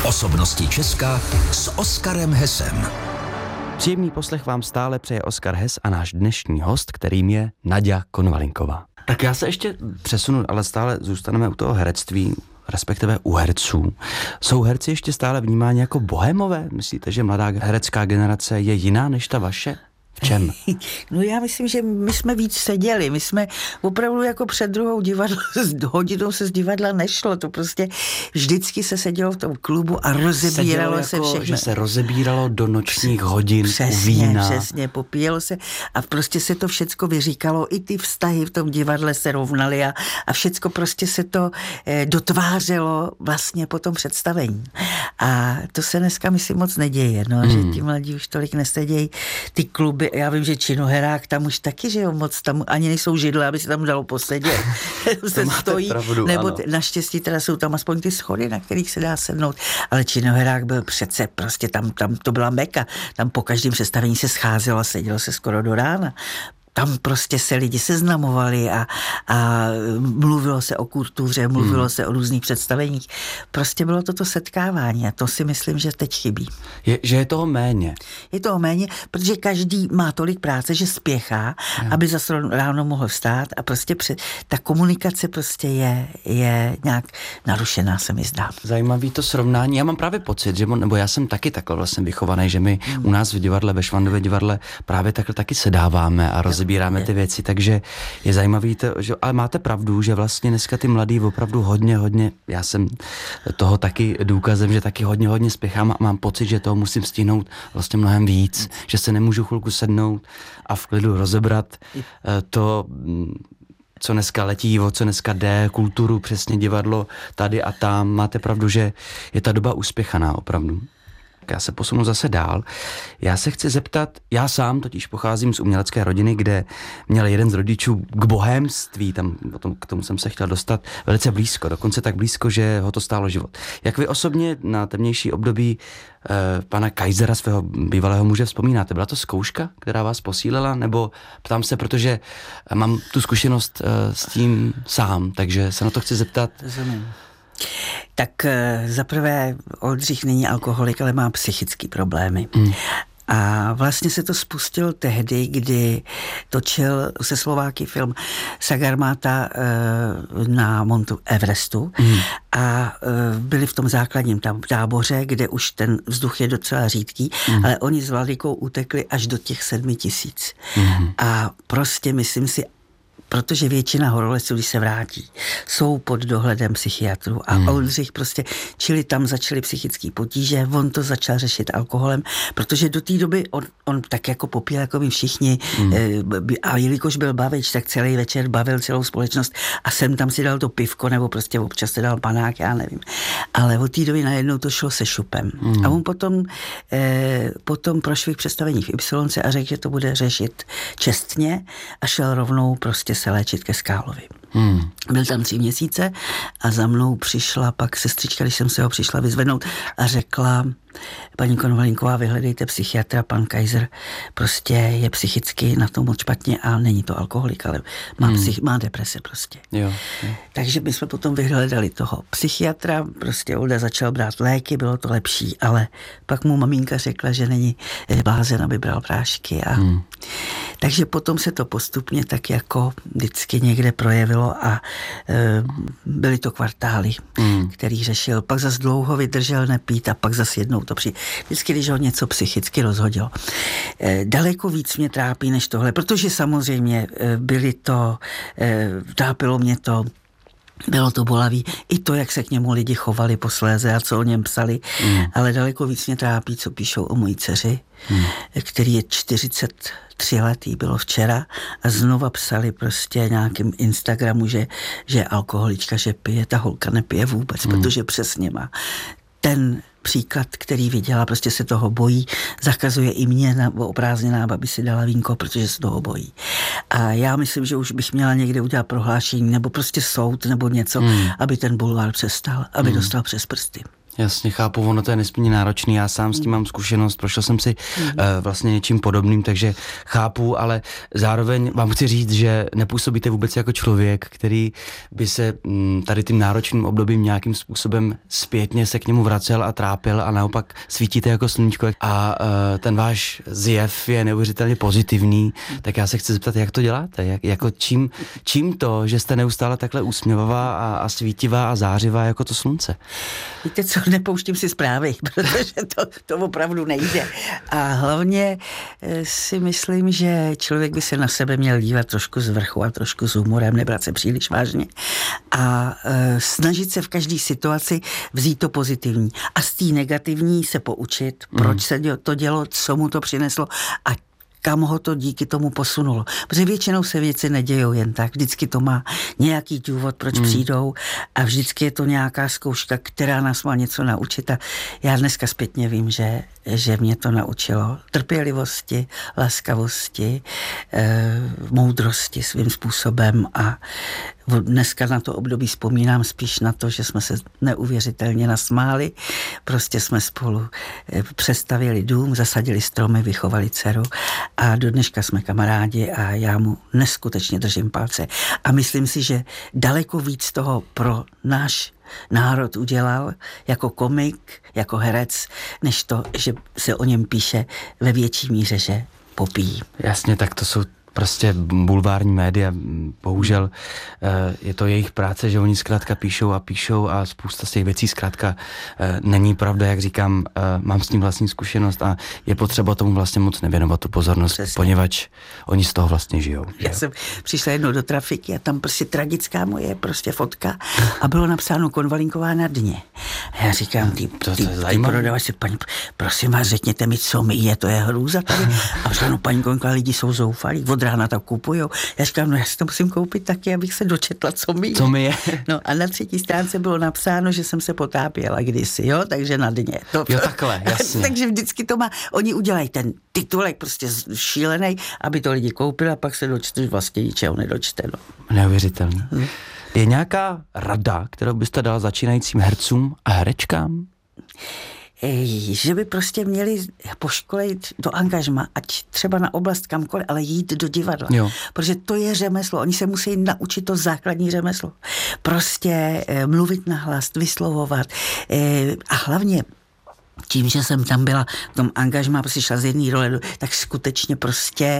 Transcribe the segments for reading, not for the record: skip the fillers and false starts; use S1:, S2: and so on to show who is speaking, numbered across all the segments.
S1: Osobnosti Česka s Oskarem Hesem.
S2: Příjemný poslech vám stále přeje Oskar Hes a náš dnešní host, kterým je Naďa Konvalinková. Tak já se ještě přesunu, ale stále zůstaneme u toho herectví, respektive u herců. Jsou herci ještě stále vnímáni jako bohémové? Myslíte, že mladá herecká generace je jiná než ta vaše? V čem?
S3: No já myslím, že my jsme víc seděli, my jsme opravdu jako před druhou hodinou se z divadla nešlo, to prostě vždycky se sedělo v tom klubu a rozebíralo se všechno.
S2: Že se rozebíralo do nočních hodin
S3: přesně,
S2: u vína.
S3: Přesně, popíjelo se a prostě se to všecko vyříkalo, i ty vztahy v tom divadle se rovnaly a všecko prostě se to dotvářelo vlastně po tom představení. A to se dneska myslím moc neděje, no, že ti mladí už tolik nesedějí, ty kluby. Já vím, že Činoherák tam už taky, že jo, moc tam ani nejsou židle, aby se tam dalo posedět. se stojí,
S2: pravdu,
S3: nebo
S2: naštěstí
S3: teda jsou tam aspoň ty schody, na kterých se dá sednout. Ale Činoherák byl přece prostě tam to byla meka. Tam po každém představení se scházelo a sedělo se skoro do rána. Tam prostě se lidi seznamovali a mluvilo se o kultuře, mluvilo se o různých představeních. Prostě bylo toto setkávání a to si myslím, že teď chybí.
S2: Že je toho méně.
S3: Je toho méně, protože každý má tolik práce, že spěchá, aby zase ráno mohl vstát a prostě ta komunikace prostě je nějak narušená, se mi zdá.
S2: Zajímavý to srovnání. Já mám právě pocit, že nebo já jsem taky takhle vlastně vychovaný, že my u nás v divadle, ve Švandově divadle právě takhle taky sedáváme a rozebíráme ty věci, takže je zajímavý to, že, ale máte pravdu, že vlastně dneska ty mladí opravdu hodně, já jsem toho taky důkazem, že taky hodně spěchám a mám pocit, že toho musím stihnout vlastně mnohem víc, že se nemůžu chvilku sednout a v klidu rozebrat to, co dneska letí, o co dneska jde, kulturu, přesně divadlo tady a tam. Máte pravdu, že je ta doba uspěchaná opravdu. Já se posunu zase dál. Já se chci zeptat, já sám totiž pocházím z umělecké rodiny, kde měl jeden z rodičů k bohémství, tam k tomu jsem se chtěl dostat velice blízko, dokonce tak blízko, že ho to stálo život. Jak vy osobně na temnější období pana Kaisera, svého bývalého muže, vzpomínáte? Byla to zkouška, která vás posílila? Nebo ptám se, protože mám tu zkušenost s tím sám, takže se na to chci zeptat.
S3: Rozumím. Tak zaprvé Oldřich není alkoholik, ale má psychické problémy. A vlastně se to spustilo tehdy, kdy točil se Slováky film Sagarmáta na Montu Everestu a byli v tom základním táboře, kde už ten vzduch je docela řídký, ale oni s Vladikou utekli až do těch 7 000. A prostě myslím si, protože většina horolezců, když se vrátí, jsou pod dohledem psychiatrů a Oldřich prostě, čili tam začaly psychické potíže, on to začal řešit alkoholem, protože do té doby on tak jako popíl, jako my všichni, a jelikož byl bavič, tak celý večer bavil celou společnost a sem tam si dal to pivko, nebo prostě občas se dal panák, já nevím. Ale od té doby najednou to šlo se šupem. A on potom pro svých představení v Ypsilonce a řekl, že to bude řešit čestně a šel rovnou prostě se léčit ke Skálovi. Byl tam 3 měsíce a za mnou přišla pak sestřička, když jsem se ho přišla vyzvednout a řekla: paní Konvalinková, vyhledejte psychiatra, pan Kaiser prostě je psychicky na tom moc špatně a není to alkoholik, ale má deprese prostě.
S2: Jo.
S3: Takže my jsme potom vyhledali toho psychiatra, prostě Olda začal brát léky, bylo to lepší, ale pak mu maminka řekla, že není blázen, aby bral prášky takže potom se to postupně tak jako vždycky někde projevilo a byly to kvartály, který řešil. Pak zas dlouho vydržel nepít a pak zas jednou to vždycky, když ho něco psychicky rozhodilo. Daleko víc mě trápí než tohle, protože samozřejmě trápilo mě to, bylo to bolavý. I to, jak se k němu lidi chovali posléze a co o něm psali. Ale daleko víc mě trápí, co píšou o mojí dceři, který je 43 letý, bylo včera a znova psali prostě nějakým Instagramu, že je alkoholička, že pije. Ta holka nepije vůbec, protože přesně má ten příklad, který viděla, prostě se toho bojí, zakazuje i mě oprázněná, aby si dala vínko, protože se toho bojí. A já myslím, že už bych měla někde udělat prohlášení, nebo prostě soud, nebo něco, aby ten bulvár přestal, aby dostal přes prsty.
S2: Jasně, chápu, ono to je nesmírně náročný, já sám s tím mám zkušenost, prošel jsem si vlastně něčím podobným, takže chápu, ale zároveň vám chci říct, že nepůsobíte vůbec jako člověk, který by se tady tím náročným obdobím nějakým způsobem zpětně se k němu vracel a trápil a naopak svítíte jako sluníčko a ten váš zjev je neuvěřitelně pozitivní, tak já se chci zeptat, jak to děláte, jako čím to, že jste neustále takhle úsměvavá a svítivá a zářivá jako to slunce?
S3: Víte co, nepouštím si zprávy, protože to opravdu nejde. A hlavně si myslím, že člověk by se na sebe měl dívat trošku z vrchu a trošku s humorem, nebrat se příliš vážně. A snažit se v každé situaci vzít to pozitivní. A z té negativní se poučit, proč se to dělo, co mu to přineslo a kam ho to díky tomu posunulo. Protože většinou se věci nedějou jen tak. Vždycky to má nějaký důvod, proč přijdou a vždycky je to nějaká zkouška, která nás má něco naučit. A já dneska zpětně vím, že mě to naučilo trpělivosti, laskavosti, moudrosti svým způsobem a dneska na to období vzpomínám spíš na to, že jsme se neuvěřitelně nasmáli. Prostě jsme spolu přestavili dům, zasadili stromy, vychovali dceru a do dneška jsme kamarádi a já mu neskutečně držím palce. A myslím si, že daleko víc toho pro náš národ udělal jako komik, jako herec, než to, že se o něm píše ve větší míře, že popíjí.
S2: Jasně, tak to jsou prostě bulvární média, bohužel je to jejich práce, že oni zkrátka píšou a spousta z těch věcí zkrátka není pravda, jak říkám, mám s tím vlastní zkušenost a je potřeba tomu vlastně moc nevěnovat tu pozornost, přesně, poněvadž oni z toho vlastně žijou.
S3: Já jsem přišla jednou do trafiky a tam prostě tragická moje prostě fotka a bylo napsáno Konvalinková na dně. A já říkám, ty prodavači, paní, prosím vás, řekněte mi, co mi je, to je hrůza tady. A říkám, paní Konvalinková, lidi jsou zoufalí, rána tak kupujou. Já říkám, no já si to musím koupit taky, abych se dočetla, co mi je. No a na 3. stránce bylo napsáno, že jsem se potápěla kdysi, jo, takže na dně.
S2: Jo, takhle, jasně.
S3: Takže vždycky to má, oni udělají ten titulek prostě šílený, aby to lidi koupili a pak se dočte, vlastně ničeho nedočte, no.
S2: Neuvěřitelný. Je nějaká rada, kterou byste dala začínajícím hercům a herečkám?
S3: Že by prostě měli po škole jít do angažma, ať třeba na oblast kamkoliv, ale jít do divadla. Jo. Protože to je řemeslo. Oni se musí naučit to základní řemeslo. Prostě mluvit nahlas, vyslovovat a hlavně tím, že jsem tam byla v tom angažmá, prostě šla z jedné role, tak skutečně prostě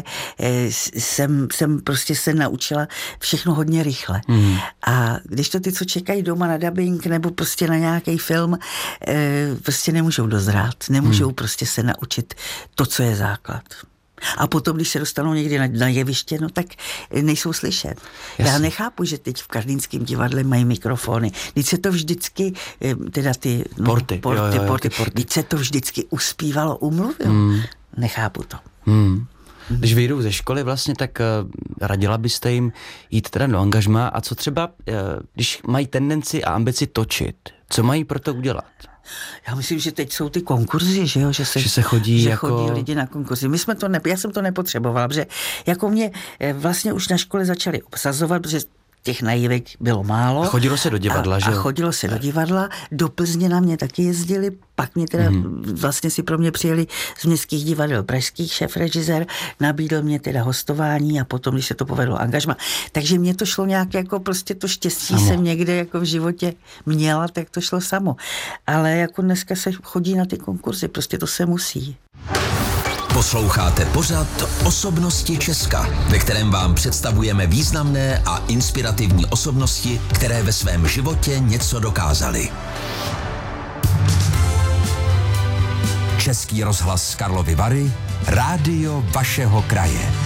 S3: jsem prostě se naučila všechno hodně rychle. A když to ty, co čekají doma na dubbing nebo prostě na nějaký film, prostě nemůžou dozrát, nemůžou prostě se naučit to, co je základ. A potom, když se dostanou někdy na jeviště, no tak nejsou slyšet. Jasně. Já nechápu, že teď v Karlínském divadle mají mikrofony. Teď se to vždycky, teda ty porty. Teď se to vždycky uspívalo, umluvilo. Nechápu to.
S2: Když vyjdou ze školy vlastně, tak radila byste jim jít teda do angažmá a co třeba, když mají tendenci a ambici točit, co mají pro to udělat?
S3: Já myslím, že teď jsou ty konkurzy, že jo, že se
S2: chodí
S3: lidi na konkurzy. Já jsem to nepotřebovala, protože jako mě vlastně už na škole začali obsazovat, protože těch naivek bylo málo.
S2: A chodilo se do divadla, že jo?
S3: A chodilo se do divadla, do Plzně na mě taky jezdili, pak mě teda vlastně si pro mě přijeli z městských divadel pražských šéfrežisér, nabídl mě teda hostování a potom, když se to povedlo, angažma. Takže mě to šlo nějak jako prostě to štěstí samo. Jsem někde jako v životě měla, tak to šlo samo. Ale jako dneska se chodí na ty konkurzy, prostě to se musí.
S1: Posloucháte pořad Osobnosti Česka, ve kterém vám představujeme významné a inspirativní osobnosti, které ve svém životě něco dokázaly. Český rozhlas Karlovy Vary, rádio vašeho kraje.